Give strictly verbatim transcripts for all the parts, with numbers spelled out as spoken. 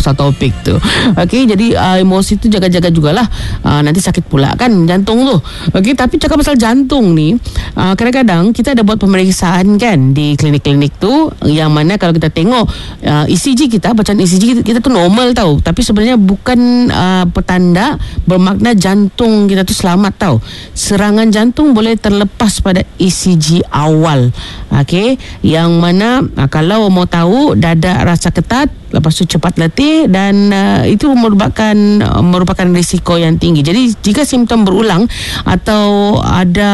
pasal topik tu. Okey, jadi uh, emosi tu jaga-jaga jugalah. Uh, nanti sakit pula kan jantung tu. Okey, tapi cakap pasal jantung ni, uh, kadang-kadang kita ada buat pemeriksaan kan di klinik-klinik tu, yang mana kalau kita tengok uh, E C G kita, bacaan E C G kita, kita tu normal tau. Tapi sebenarnya bukan uh, petanda bermakna jantung kita tu selamat tau. Serangan jantung boleh terlepas pada E C G awal. Okey, yang mana uh, kalau mau tahu dada rasa ketat, lepas tu cepat letih, dan uh, itu merupakan uh, merupakan risiko yang tinggi. Jadi jika simptom berulang atau ada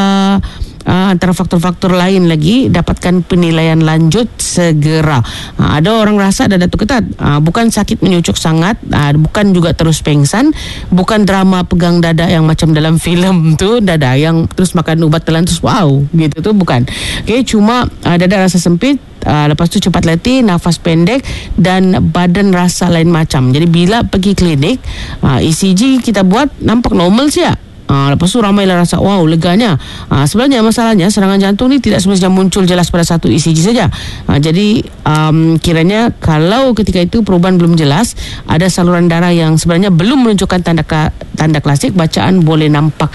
Uh, antara faktor-faktor lain lagi, dapatkan penilaian lanjut segera. Uh, ada orang rasa dada tu ketat, uh, bukan sakit menyucuk sangat, uh, bukan juga terus pengsan, bukan drama pegang dada yang macam dalam filem tu, dada yang terus makan ubat telan terus wow gitu tu, bukan. Okay, cuma uh, dada rasa sempit, Uh, lepas tu cepat letih, nafas pendek, dan badan rasa lain macam. Jadi bila pergi klinik, uh, E C G kita buat nampak normal saja. Uh, lepas tu ramailah rasa wow leganya. Uh, sebenarnya masalahnya serangan jantung ni tidak semestinya muncul jelas pada satu E C G saja. Uh, jadi um, kiranya kalau ketika itu perubahan belum jelas, ada saluran darah yang sebenarnya belum menunjukkan tanda tanda klasik, bacaan boleh nampak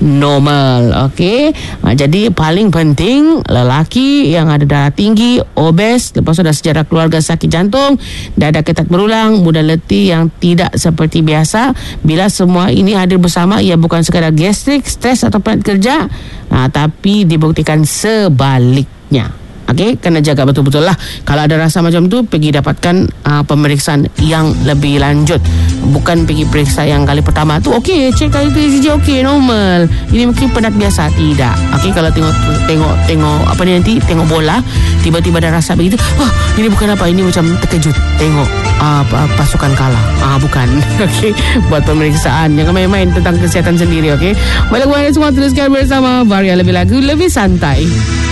normal. Okey. Uh, jadi paling penting lelaki yang ada darah tinggi, obes, lepas tu ada sejarah keluarga sakit jantung, dada ketat berulang, mudah letih yang tidak seperti biasa. Bila semua ini hadir bersama, ia bukan sekadar gastrik, stres atau penat kerja, uh, tapi dibuktikan sebaliknya. Okey, kena jaga betul-betul lah. Kalau ada rasa macam tu, pergi dapatkan uh, pemeriksaan yang lebih lanjut. Bukan pergi periksa yang kali pertama tu, okey, cek kali tu E C G okey, normal. Ini mungkin penat biasa. Tidak. Okey, kalau tengok tengok tengok apa ni nanti, tengok bola, tiba-tiba ada rasa begitu, oh, ini bukan apa, ini macam terkejut. Tengok uh, pasukan kalah. Ah, uh, bukan. Okey, buat pemeriksaan. Jangan main-main tentang kesihatan sendiri, okey. Baiklah, semua teruskan bersama Varia Lebih Lagu Lebih Santai.